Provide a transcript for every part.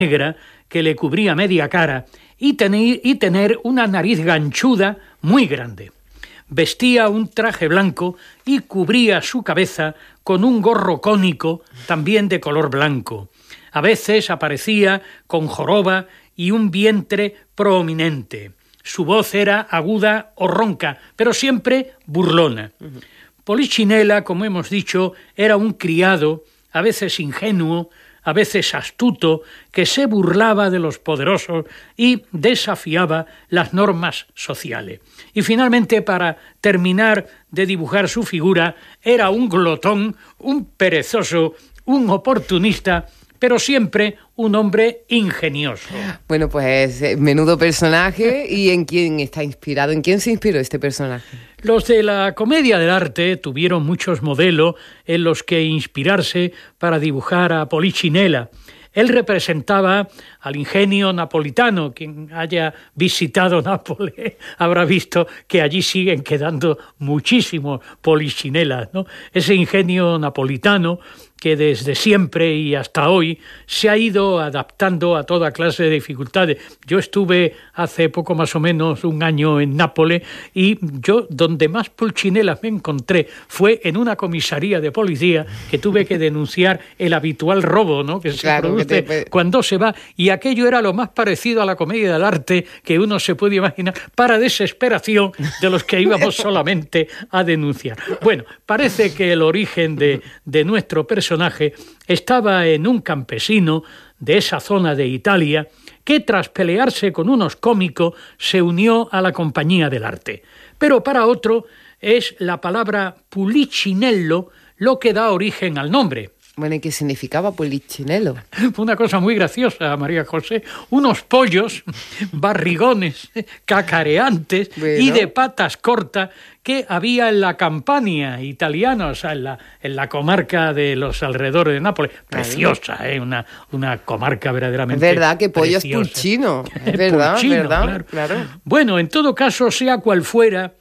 negra que le cubría media cara y tener una nariz ganchuda muy grande. Vestía un traje blanco y cubría su cabeza con un gorro cónico también de color blanco. A veces aparecía con joroba y un vientre prominente. Su voz era aguda o ronca, pero siempre burlona. Polichinela, como hemos dicho, era un criado, a veces ingenuo, a veces astuto, que se burlaba de los poderosos y desafiaba las normas sociales. Y finalmente, para terminar de dibujar su figura, era un glotón, un perezoso, un oportunista, pero siempre un hombre ingenioso. Bueno, pues menudo personaje. ¿Y en quién está inspirado? ¿En quién se inspiró este personaje? Los de la comedia del arte tuvieron muchos modelos en los que inspirarse para dibujar a Polichinela. Él representaba al ingenio napolitano. Quien haya visitado Nápoles habrá visto que allí siguen quedando muchísimos polichinelas, ¿no? Ese ingenio napolitano que desde siempre y hasta hoy se ha ido adaptando a toda clase de dificultades. Yo estuve hace poco más o menos un año en Nápoles y yo donde más pulchinelas me encontré fue en una comisaría de policía que tuve que denunciar el habitual robo, ¿no?, que se produce cuando se va, y aquello era lo más parecido a la comedia del arte que uno se puede imaginar, para desesperación de los que íbamos solamente a denunciar. Bueno, parece que el origen de nuestro personaje estaba en un campesino de esa zona de Italia que tras pelearse con unos cómicos se unió a la compañía del arte. Pero para otro es la palabra Pulichinello lo que da origen al nombre. Bueno, ¿y qué significaba Polichinello? Una cosa muy graciosa, María José. Unos pollos barrigones, cacareantes y de patas cortas que había en la Campania italiana, o sea, en la comarca de los alrededores de Nápoles. Preciosa, una comarca verdaderamente Es verdad que pollo preciosa. Es pulchino. Es verdad, Pulchino, verdad, claro. claro. Bueno, en todo caso, sea cual fuera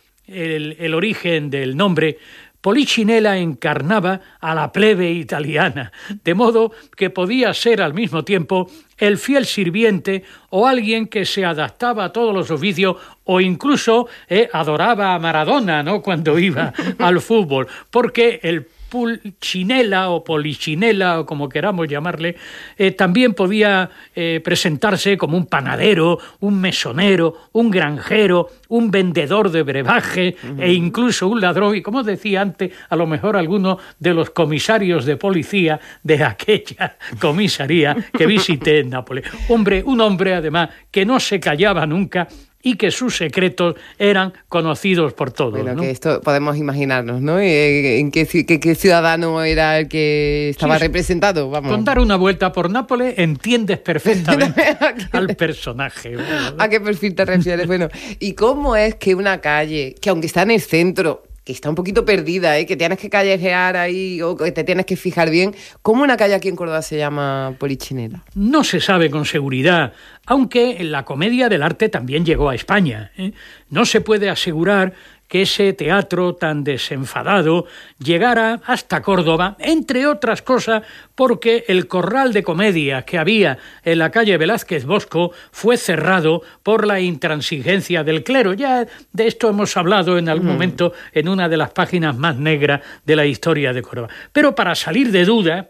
el origen del nombre, Polichinela encarnaba a la plebe italiana, de modo que podía ser al mismo tiempo el fiel sirviente o alguien que se adaptaba a todos los oficios o incluso adoraba a Maradona, ¿no?, cuando iba al fútbol, porque el Pulcinella o Polichinela o como queramos llamarle, también podía presentarse como un panadero, un mesonero, un granjero, un vendedor de brebaje e incluso un ladrón, y como decía antes, a lo mejor alguno de los comisarios de policía de aquella comisaría que visité en Nápoles. Un hombre además que no se callaba nunca y que sus secretos eran conocidos por todos. Bueno, ¿no? que esto podemos imaginarnos, ¿no? ¿En qué ciudadano era el que estaba representado? Vamos. Con dar una vuelta por Nápoles entiendes perfectamente al personaje. ¿A qué perfil te refieres? Bueno, ¿y cómo es que una calle, que aunque está en el centro, que está un poquito perdida, que tienes que callejear ahí o que te tienes que fijar bien, cómo una calle aquí en Córdoba se llama Polichinela? No se sabe con seguridad, aunque la comedia del arte también llegó a España. No se puede asegurar que ese teatro tan desenfadado llegara hasta Córdoba, entre otras cosas porque el corral de comedia que había en la calle Velázquez Bosco fue cerrado por la intransigencia del clero. Ya de esto hemos hablado en algún momento en una de las páginas más negras de la historia de Córdoba. Pero para salir de duda,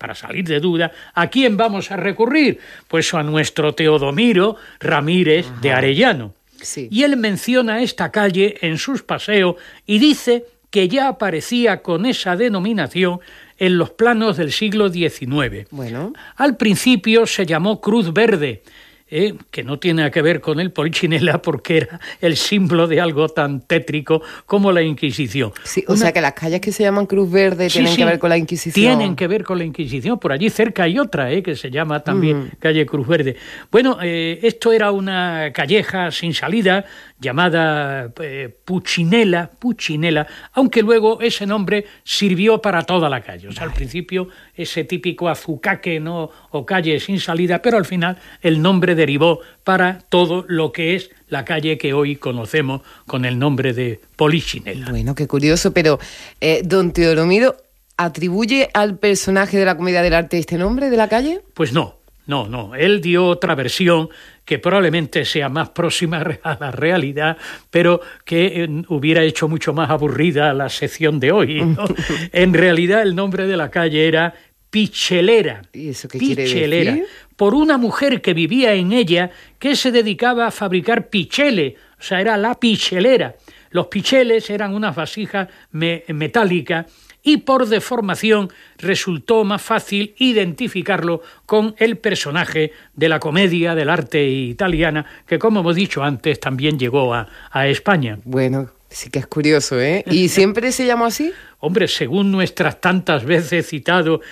¿a quién vamos a recurrir? Pues a nuestro Teodomiro Ramírez de Arellano. Sí. Y él menciona esta calle en sus paseos y dice que ya aparecía con esa denominación en los planos del siglo XIX. Bueno. Al principio se llamó Cruz Verde, que no tiene que ver con el Polichinela porque era el símbolo de algo tan tétrico como la Inquisición. Sí, o sea que las calles que se llaman Cruz Verde tienen que ver con la Inquisición. Tienen que ver con la Inquisición. Por allí cerca hay otra que se llama también calle Cruz Verde. Bueno, esto era una calleja sin salida llamada Puccinella, aunque luego ese nombre sirvió para toda la calle. O sea, al principio ese típico azucaque, ¿no?, o calle sin salida, pero al final el nombre derivó para todo lo que es la calle que hoy conocemos con el nombre de Polichinela. Bueno, qué curioso, pero don Teodomiro, ¿atribuye al personaje de la comedia del arte este nombre de la calle? Pues no, No, él dio otra versión que probablemente sea más próxima a la realidad, pero que hubiera hecho mucho más aburrida la sección de hoy, ¿no? En realidad el nombre de la calle era Pichelera. ¿Y eso qué Pichelera, quiere decir? por una mujer que vivía en ella que se dedicaba a fabricar pichele, o sea, era la pichelera. Los picheles eran unas vasijas metálicas y por deformación resultó más fácil identificarlo con el personaje de la comedia del arte italiana, que como hemos dicho antes también llegó a España. Bueno, sí que es curioso, ¿eh? ¿Y siempre se llamó así? Hombre, según nuestras tantas veces citado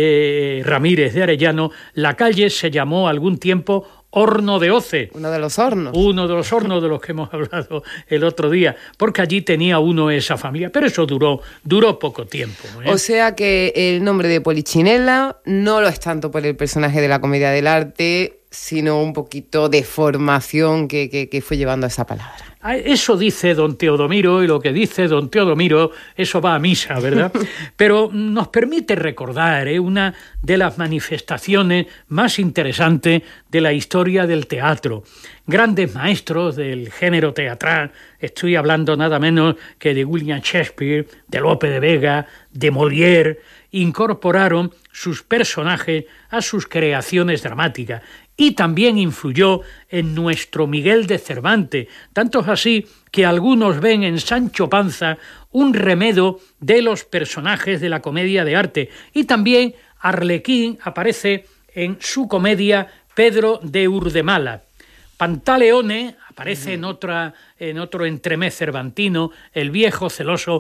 Ramírez de Arellano, la calle se llamó algún tiempo Horno de Oce. Uno de los hornos. Uno de los hornos de los que hemos hablado el otro día, porque allí tenía uno esa familia, pero eso duró poco tiempo, ¿eh? O sea que el nombre de Polichinela no lo es tanto por el personaje de la comedia del arte, sino un poquito de formación que fue llevando a esa palabra. Eso dice don Teodomiro, y lo que dice don Teodomiro, eso va a misa, ¿verdad? Pero nos permite recordar una de las manifestaciones más interesantes de la historia del teatro. Grandes maestros del género teatral, estoy hablando nada menos que de William Shakespeare, de Lope de Vega, de Molière, incorporaron sus personajes a sus creaciones dramáticas y también influyó en nuestro Miguel de Cervantes, tanto es así que algunos ven en Sancho Panza un remedo de los personajes de la comedia de arte, y también Arlequín aparece en su comedia Pedro de Urdemala. Pantaleone aparece en otro entremés cervantino, El viejo celoso,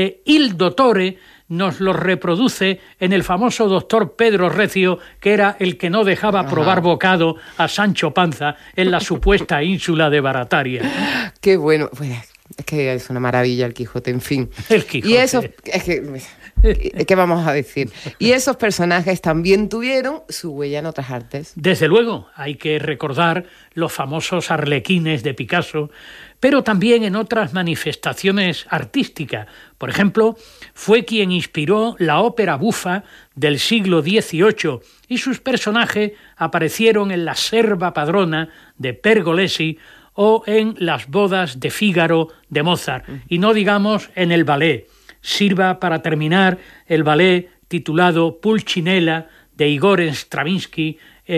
Il Dottore nos lo reproduce en el famoso doctor Pedro Recio, que era el que no dejaba probar bocado a Sancho Panza en la supuesta ínsula de Barataria. Qué bueno. Bueno, es que es una maravilla el Quijote, en fin. El Quijote. Y eso, es que... ¿Qué vamos a decir? Y esos personajes también tuvieron su huella en otras artes. Desde luego, hay que recordar los famosos arlequines de Picasso, pero también en otras manifestaciones artísticas. Por ejemplo, fue quien inspiró la ópera bufa del siglo XVIII y sus personajes aparecieron en La serva padrona de Pergolesi o en Las bodas de Fígaro de Mozart, y no digamos en el ballet. Sirva para terminar el ballet titulado Pulcinella de Igor Stravinsky,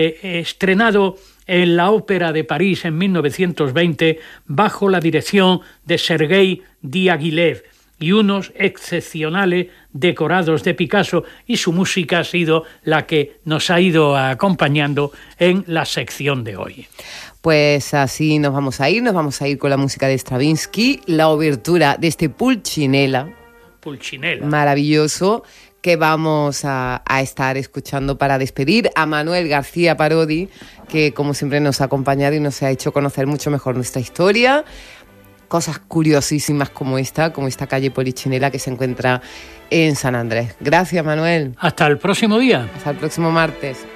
estrenado en la Ópera de París en 1920 bajo la dirección de Sergei Diaghilev y unos excepcionales decorados de Picasso, y su música ha sido la que nos ha ido acompañando en la sección de hoy. Pues así nos vamos a ir con la música de Stravinsky, la obertura de este Pulcinella. Maravilloso, que vamos a estar escuchando para despedir a Manuel García Parodi, que como siempre nos ha acompañado y nos ha hecho conocer mucho mejor nuestra historia, cosas curiosísimas como esta calle Polichinela que se encuentra en San Andrés. Gracias, Manuel. Hasta el próximo día. Hasta el próximo martes.